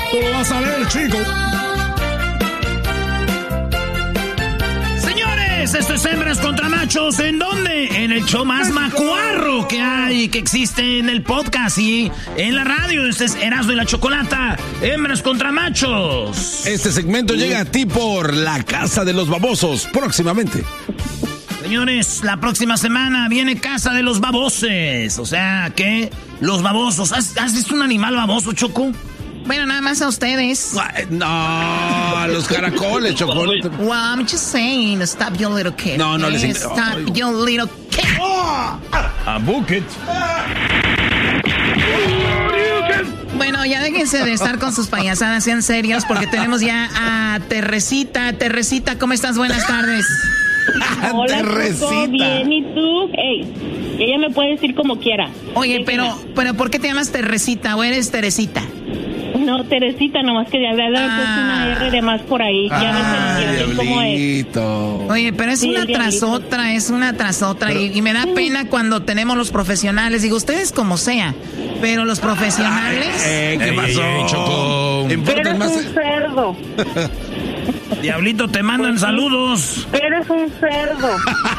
Tú lo vas a ver, chico. Señores, esto es Hembras contra Machos. ¿En dónde? En el show más macuarro que hay, que existe en el podcast y en la radio. Este es Erasmo y la Chocolata. Hembras contra Machos. Este segmento llega a ti por La Casa de los Babosos, próximamente. Señores, la próxima semana viene Casa de los Baboses. O sea, que los babosos. ¿Has visto un animal baboso, Choco? Bueno, nada más a ustedes. No, los caracoles, Choco. Well, I'm just saying, stop your little kid. No, no les Stop your little kid. A bucket. Bueno, ya déjense de estar con sus payasadas, sean serios, porque tenemos ya a Teresita. Teresita, ¿cómo estás? Buenas tardes. Hola, Choco, bien, ¿y tú? Ey, ella me puede decir como quiera. Oye, pero ¿por qué te llamas Teresita o eres Teresita? No, Teresita, nomás que ya había puesto una R de más por ahí. Ya ves cómo es. Oye, pero es una tras otra, y me da pena cuando tenemos los profesionales. Digo, ustedes como sea, pero los profesionales... ¿Qué pasó, Choco? Eres un cerdo. Diablito, te mandan saludos. Eres un cerdo.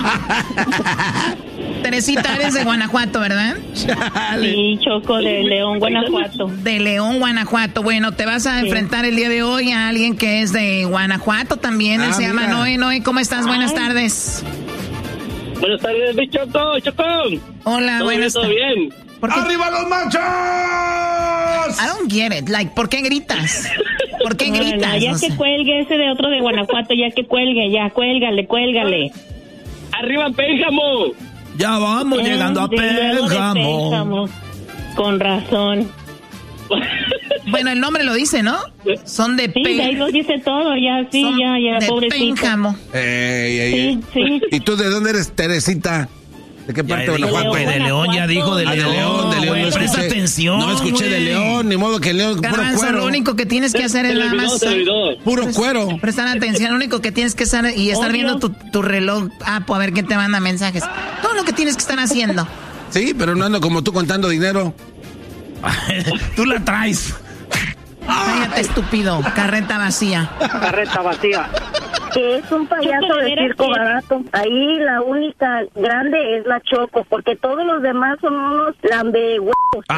Teresita, eres de Guanajuato, ¿verdad? Sí, Choco, de León, Guanajuato. De León, Guanajuato. Bueno, te vas a enfrentar el día de hoy a alguien que es de Guanajuato también. Él se llama Noé. Noé, ¿cómo estás? Buenas tardes. Buenas tardes, mi Choco. Hola, buenas tardes. ¿Todo bien? ¡Arriba los machos! I don't get it. Like, ¿por qué gritas? ¿Por qué gritas? Ya que cuelgue ese de otro de Guanajuato, ya que cuelgue, ya, cuélgale. ¡Arriba, Pénjamo! Ya vamos llegando a Pénjamo. Con razón. Bueno, el nombre lo dice, ¿no? Son de Sí, ahí lo dice todo, ya, sí, ya, de pobrecito. Pénjamo. Sí. ¿Y tú de dónde eres, Teresita? ¿De qué parte de Guanajuato? De León, ya dijo de León. De León, no presta atención. No escuché de León, ni modo que León, puro cuero. Lo único que tienes que hacer es nada más... Puro cuero. Prestar atención, lo único que tienes que hacer y estar viendo tu reloj, a ver quién te manda mensajes. Todo lo que tienes que estar haciendo. Sí, pero no ando como tú contando dinero. Tú la traes. Cállate, estúpido. Carreta vacía. Que es un payaso de circo barato. Ahí la única grande es la Choco, porque todos los demás son unos lambehuevos.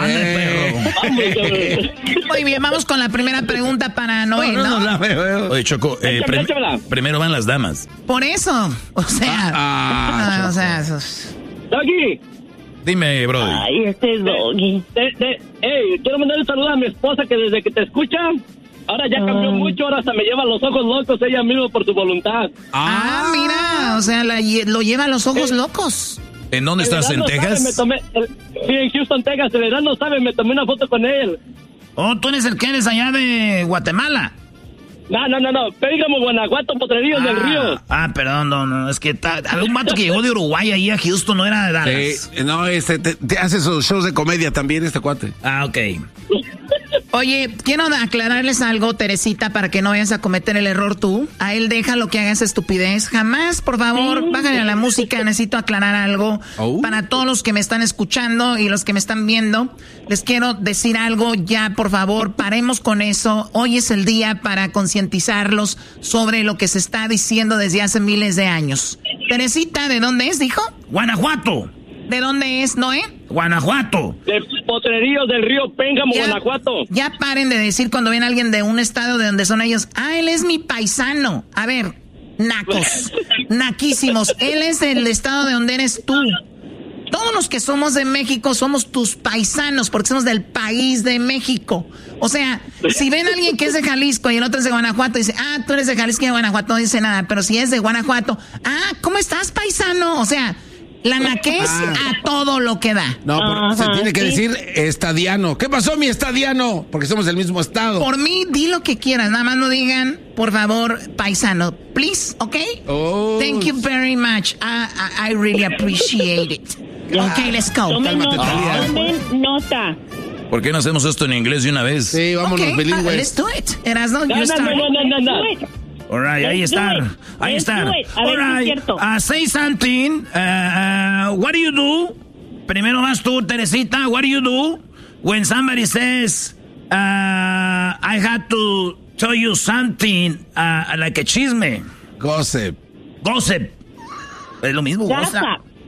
Muy bien, vamos con la primera pregunta para Noé, ¿no? Oye, Choco, primero van las damas. Por eso, o sea... ¡Doggy! Dime, brother. Ay, este Doggy. Quiero mandarle un saludo a mi esposa que desde que te escucha, ahora ya cambió mucho, ahora hasta me lleva los ojos locos ella misma por su voluntad. Mira, o sea, lo lleva a los ojos locos. ¿En dónde estás? ¿En Texas? Sí, en Houston, Texas. El verano, ¿sabe? Me tomé una foto con él. Oh, tú eres el que eres allá de Guatemala. No. Pénjamo, Guanajuato, Potrerillos del Río. Perdón, no. Es que había un vato que llegó de Uruguay ahí a Houston, no era de Dallas. Sí, no, te hace sus shows de comedia también, este cuate. Ok. Oye, quiero aclararles algo, Teresita, para que no vayas a cometer el error tú. A él déjalo que haga esa estupidez. Jamás, por favor, bájale a la música. Necesito aclarar algo. Para todos los que me están escuchando y los que me están viendo, les quiero decir algo ya, por favor, paremos con eso. Hoy es el día para concientizarlos sobre lo que se está diciendo desde hace miles de años. Teresita, ¿de dónde es, dijo? Guanajuato. ¿De dónde es, Noé? Guanajuato. De Potrerillos del Río, Pénjamo, Guanajuato. Ya paren de decir cuando ven a alguien de un estado de donde son ellos, él es mi paisano. A ver, nacos, naquísimos. Él es del estado de donde eres tú. Todos los que somos de México somos tus paisanos porque somos del país de México. O sea, si ven a alguien que es de Jalisco y el otro es de Guanajuato, dice, tú eres de Jalisco y de Guanajuato, no dice nada. Pero si es de Guanajuato, ¿cómo estás, paisano? O sea, la naquez a todo lo que da. No, se tiene que decir estadiano. ¿Qué pasó, mi estadiano? Porque somos del mismo estado. Por mí, di lo que quieras. Nada más no digan, por favor, paisano. Please, ¿ok? Thank you very much. I really appreciate it. Ok, let's go. Tomen nota. ¿Por qué no hacemos esto en inglés de una vez? Sí, vámonos bilingües. Let's do it. Erasno, No. All right, ahí está. All right, say something. What do you do? Primero vas tú, Teresita. What do you do when somebody says, I had to tell you something, like a chisme. Gossip. Gossip. Es lo mismo, Gossip.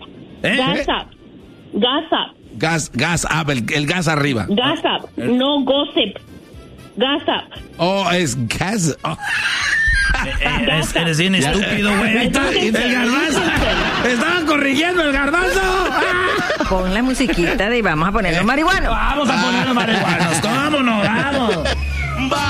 Gas up, el gas arriba. Gossip, no gossip. Gossip. Oh, es gas. Oh. Eres bien estúpido, güey. Ahí está, el garbanzo. Estaban corrigiendo el garbanzo. Pon la musiquita de vamos a ponernos marihuanos. Vamos a ponernos marihuanos. ¿Cómo no? Vamos.